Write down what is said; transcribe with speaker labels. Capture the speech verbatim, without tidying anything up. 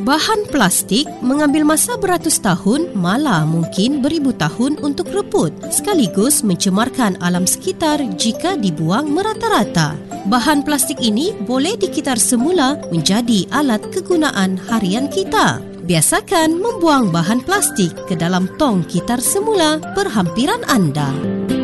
Speaker 1: Bahan plastik mengambil masa beratus tahun, malah mungkin beribu tahun untuk reput, sekaligus mencemarkan alam sekitar jika dibuang merata-rata. Bahan plastik ini boleh dikitar semula menjadi alat kegunaan harian kita. Biasakan membuang bahan plastik ke dalam tong kitar semula berhampiran anda.